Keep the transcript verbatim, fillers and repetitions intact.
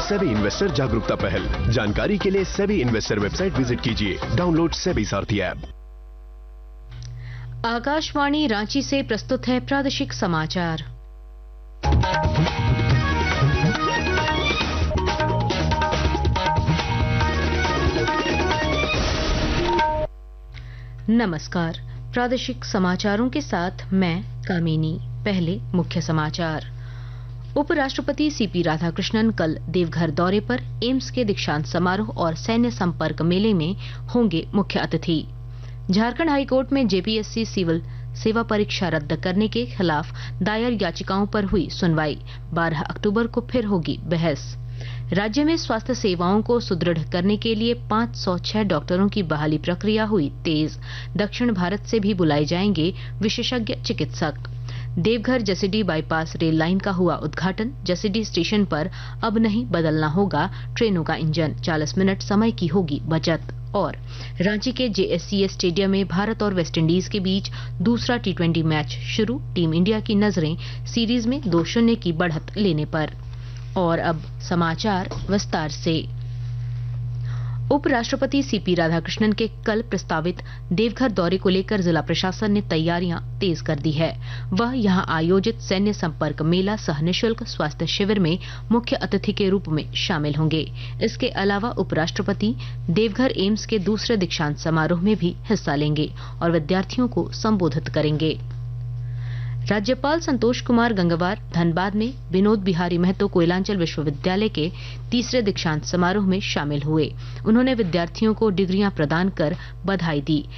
SEBI investor जागरूकता पहल। जानकारी के लिए सेबी इन्वेस्टर वेबसाइट विजिट कीजिए। डाउनलोड सेबी सारथी ऐप। आकाशवाणी रांची से प्रस्तुत है प्रादेशिक समाचार। नमस्कार, प्रादेशिक समाचारों के साथ मैं कामिनी। पहले मुख्य समाचार। उपराष्ट्रपति सीपी राधाकृष्णन कल देवघर दौरे पर एम्स के दीक्षांत समारोह और सैन्य संपर्क मेले में होंगे मुख्य अतिथि। झारखंड हाईकोर्ट में जेपीएससी सिविल सेवा परीक्षा रद्द करने के खिलाफ दायर याचिकाओं पर हुई सुनवाई। बारह अक्टूबर को फिर होगी बहस। राज्य में स्वास्थ्य सेवाओं को सुदृढ़ करने के लिए पाँच सौ छह डॉक्टरों की बहाली प्रक्रिया हुई तेज। दक्षिण भारत से भी बुलाए जाएंगे विशेषज्ञ चिकित्सक। Deoghar Jasidih bypass rail line का हुआ उद्घाटन। जसीडीह स्टेशन पर अब नहीं बदलना होगा ट्रेनों का इंजन। चालीस मिनट समय की होगी बचत। और रांची के जेएससीए स्टेडियम में भारत और वेस्टइंडीज के बीच दूसरा टी ट्वेंटी मैच शुरू। टीम इंडिया की नजरें सीरीज में दो शून्य की बढ़त लेने पर। और अब समाचार विस्तार से। उपराष्ट्रपति सीपी राधाकृष्णन के कल प्रस्तावित देवघर दौरे को लेकर जिला प्रशासन ने तैयारियां तेज कर दी है। वह यहां आयोजित सैन्य संपर्क मेला सह निःशुल्क स्वास्थ्य शिविर में मुख्य अतिथि के रूप में शामिल होंगे। इसके अलावा उपराष्ट्रपति देवघर एम्स के दूसरे दीक्षांत समारोह में भी हिस्सा लेंगे और विद्यार्थियों को संबोधित करेंगे। राज्यपाल संतोष कुमार गंगवार धनबाद में विनोद बिहारी महतो कोयलांचल विश्वविद्यालय के तीसरे दीक्षांत समारोह में शामिल हुए। उन्होंने विद्यार्थियों को डिग्रियां प्रदान कर बधाई दी।